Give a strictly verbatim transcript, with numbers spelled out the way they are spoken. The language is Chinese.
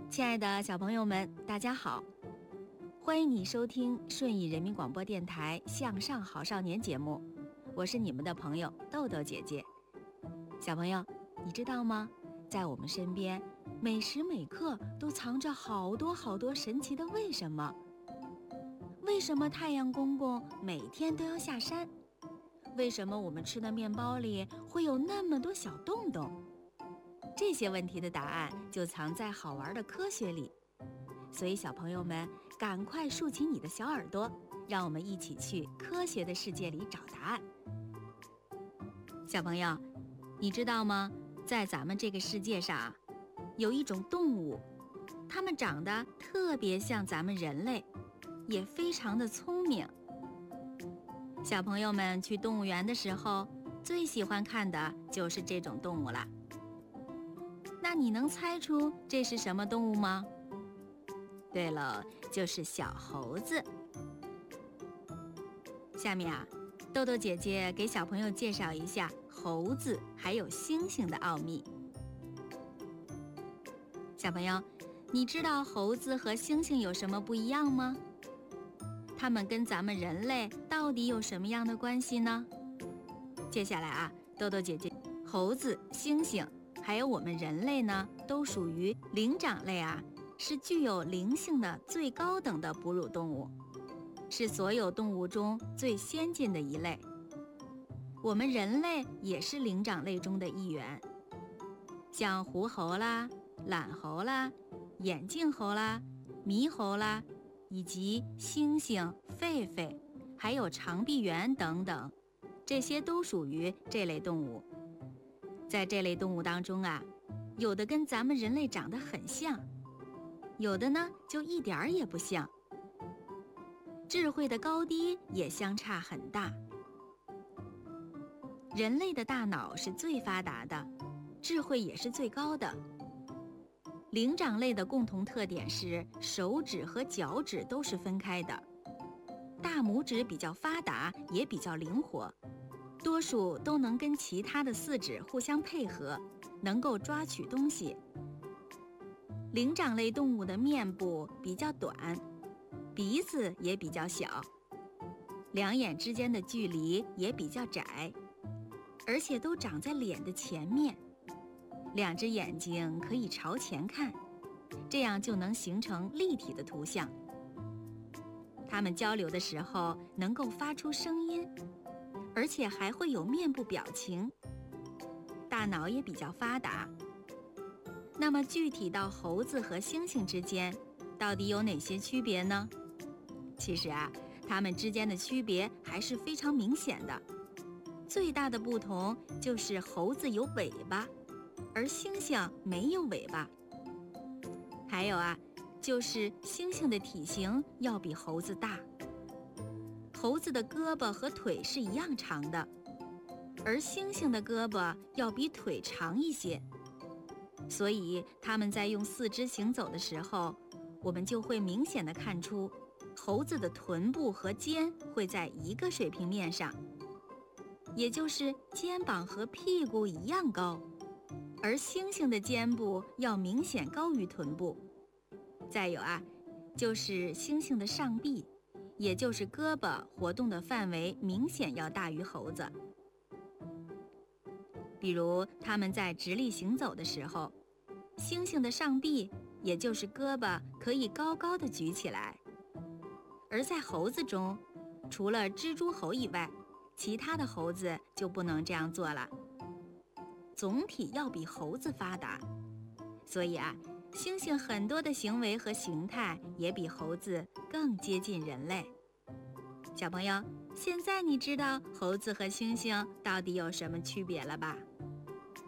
亲爱的小朋友们，大家好，欢迎你收听顺义人民广播电台向上好少年节目，我是你们的朋友豆豆姐姐。小朋友，你知道吗？在我们身边，每时每刻都藏着好多好多神奇的为什么。为什么太阳公公每天都要下山？为什么我们吃的面包里会有那么多小洞洞？这些问题的答案就藏在好玩的科学里，所以小朋友们赶快竖起你的小耳朵，让我们一起去科学的世界里找答案。小朋友，你知道吗？在咱们这个世界上，有一种动物，它们长得特别像咱们人类，也非常的聪明。小朋友们去动物园的时候，最喜欢看的就是这种动物啦。那你能猜出这是什么动物吗？对了，就是小猴子。下面啊，豆豆姐姐给小朋友介绍一下猴子还有猩猩的奥秘。小朋友，你知道猴子和猩猩有什么不一样吗？它们跟咱们人类到底有什么样的关系呢？接下来啊，豆豆姐姐，猴子、猩猩还有我们人类呢，都属于灵长类啊，是具有灵性的最高等的哺乳动物，是所有动物中最先进的一类。我们人类也是灵长类中的一员，像狐猴啦、懒猴啦、眼镜猴啦、猕猴啦，以及猩猩、狒狒，还有长臂猿等等，这些都属于这类动物。在这类动物当中啊，有的跟咱们人类长得很像，有的呢就一点儿也不像，智慧的高低也相差很大。人类的大脑是最发达的，智慧也是最高的。灵长类的共同特点是手指和脚趾都是分开的，大拇指比较发达，也比较灵活，多数都能跟其他的四指互相配合，能够抓取东西。灵长类动物的面部比较短，鼻子也比较小，两眼之间的距离也比较窄，而且都长在脸的前面，两只眼睛可以朝前看，这样就能形成立体的图像。它们交流的时候能够发出声音，而且还会有面部表情，大脑也比较发达。那么具体到猴子和猩猩之间，到底有哪些区别呢？其实啊，它们之间的区别还是非常明显的。最大的不同就是猴子有尾巴，而猩猩没有尾巴。还有啊，就是猩猩的体型要比猴子大。猴子的胳膊和腿是一样长的，而猩猩的胳膊要比腿长一些，所以它们在用四肢行走的时候，我们就会明显地看出，猴子的臀部和肩会在一个水平面上，也就是肩膀和屁股一样高，而猩猩的肩部要明显高于臀部。再有啊，就是猩猩的上臂，也就是胳膊活动的范围明显要大于猴子。比如它们在直立行走的时候，猩猩的上臂，也就是胳膊可以高高的举起来，而在猴子中，除了蜘蛛猴以外，其他的猴子就不能这样做了。总体要比猴子发达，所以啊，猩猩很多的行为和形态也比猴子更接近人类。小朋友，现在你知道猴子和猩猩到底有什么区别了吧？